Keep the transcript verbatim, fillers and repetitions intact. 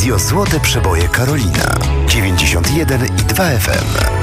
Radio Złote Przeboje Karolina dziewięćdziesiąt jeden i dwa F M.